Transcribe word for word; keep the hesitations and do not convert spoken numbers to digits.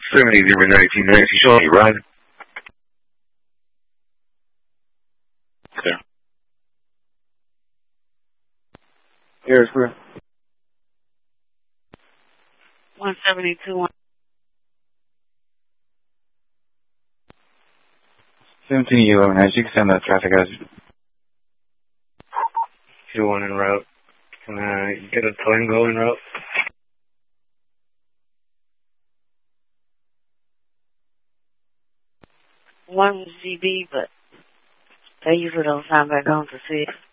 seventy zero nineteen ninety, showing you riding. Okay. Here's where. one seventy-two. One. seventeen eleven nine, you can send that traffic hazard. two one en route. Can I get a Tango en route? One Z B, but thank you for those time back home to see it.